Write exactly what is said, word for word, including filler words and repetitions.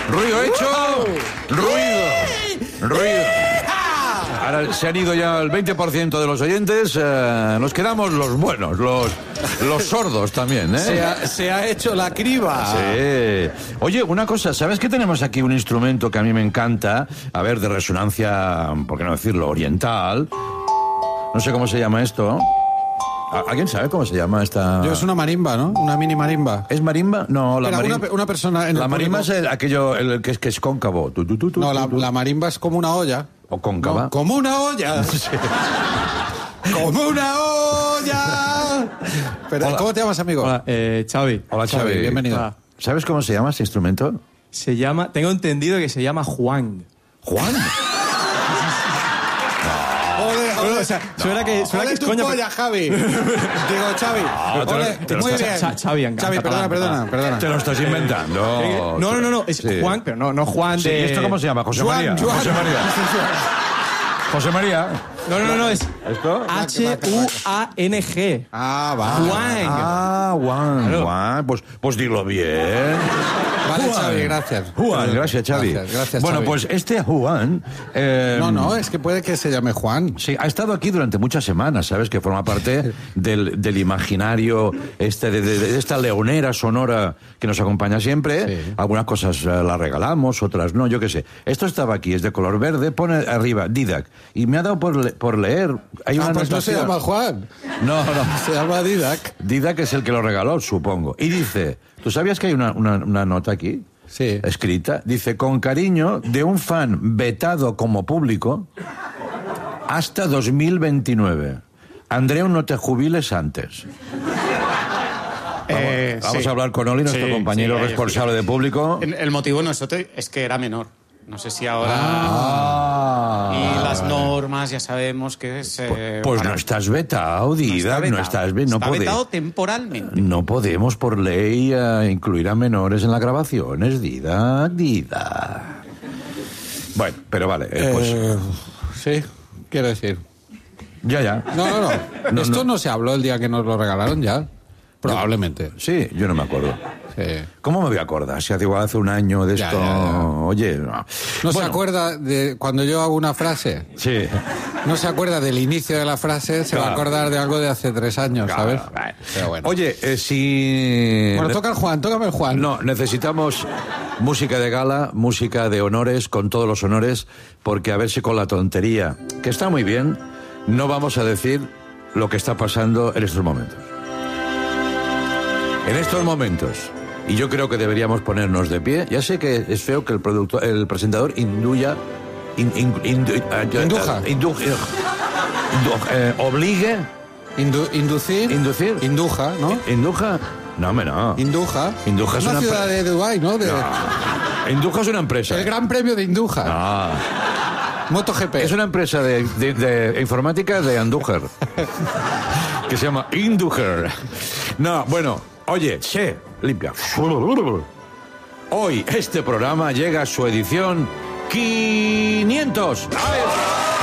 Ruido hecho. Ruido. Ruido. Ahora se han ido ya el veinte por ciento de los oyentes. Eh, nos quedamos los buenos, los, los sordos también, ¿eh? Se ha, se ha hecho la criba. Sí. Oye, una cosa, ¿sabes que tenemos aquí un instrumento que a mí me encanta? A ver, de resonancia, ¿por qué no decirlo? Oriental. No sé cómo se llama esto. ¿Alguien sabe cómo se llama esta...? Yo, es una marimba, ¿no? Una mini marimba. ¿Es marimba? No, la Espera, marimba... Una, una persona... En la el marimba público... es el, aquello el que, es, que es cóncavo. Tu, tu, tu, tu, No, la, tu. la marimba es como una olla. ¿O cóncava? No, como una olla. Sí. ¡Como una olla! Pero, Hola. ¿cómo te llamas, amigo? Hola, eh, Xavi. Hola, Xavi. Xavi, bienvenido. Hola. ¿Sabes cómo se llama este instrumento? Se llama, tengo entendido que se llama Juan. ¿Juan? Ole, Bueno, ole. o sea, suena que, suena Ole que es tu coña. polla, Javi. Digo, Xavi. te lo- Ole, te lo muy estás- bien. Xa- Xavi, en Xavi, perdona, catalán, perdona, catalán. perdona. Te lo estás inventando. No, no, no, no, es Sí. Juan, pero no, no Juan Sí, de... ¿y esto cómo se llama? José Juan, María. Juan. José María. José María. No, no, no, no, es ¿Esto? H U A N G. Ah, va. Juan. Ah, Juan, Claro. Juan. Pues, pues dilo bien. Vale, Juan. Xavi, gracias. Juan, gracias, Xavi. Gracias, gracias, bueno, Xavi. pues este Juan... eh, No, no, es que puede que se llame Juan. Sí, ha estado aquí durante muchas semanas, ¿sabes? Que forma parte del, del imaginario este de, de- de esta leonera sonora que nos acompaña siempre. Sí. Algunas cosas eh, las regalamos, otras no, yo qué sé. Esto estaba aquí, es de color verde, pone arriba Didac. Y me ha dado por, le- por leer. Hay una Ah, pues no se anotación. llama Juan. No, no. Se llama Didac. Didac es el que lo regaló, supongo. Y dice, ¿tú sabías que hay una, una, una nota aquí? Sí. Escrita. Dice, con cariño de un fan vetado como público hasta dos mil veintinueve. Andreu, no te jubiles antes. Vamos, Eh, vamos sí. a hablar con Oli, nuestro Sí, compañero sí, hay responsable de público. El, el motivo no es otro, es que era menor. No sé si ahora... Ah. y las normas ya sabemos que es... eh, Pues para- no estás vetado, Didac, no, estás ve- no Está pode- vetado temporalmente. No podemos por ley eh, incluir a menores en las grabaciones, Didac, Didac. Bueno, pero vale, eh, pues Eh, sí, quiero decir. ya, ya. No, no, no. No, Esto no. no. se habló el día que nos lo regalaron ya. Probablemente. Sí, yo no me acuerdo. Sí. ¿Cómo me voy a acordar? Si hace igual hace un año de Ya, esto... ya, ya. Oye, no. No se Bueno, acuerda de cuando yo hago una frase. Sí. No se acuerda del inicio de la frase, se va a Claro. acordar de algo de hace tres años, ¿sabes? Claro, vale. Pero bueno. Oye, eh, si... Bueno, toca el Juan, tócame el Juan. No, necesitamos música de gala, música de honores, con todos los honores, porque a ver si con la tontería, que está muy bien, no vamos a decir lo que está pasando en estos momentos. En estos momentos, y yo creo que deberíamos ponernos de pie, ya sé que es feo que el productor, el presentador induya, in- in- indu- eh, Induja. eh, indu- eh, indu- eh, obligue, Indu- inducir. Inducir. Induja, ¿no? induja, no, hombre, no. Induja. Induja es una una ciudad pre- de Dubái, ¿no? De, Induja es una empresa. El Gran Premio de Induja. Ah. MotoGP. Es una empresa de, de- de informática de Andújar, que se llama Indújar. No, bueno, oye, che, limpia. Hoy este programa llega a su edición quinientos. ¡Ay!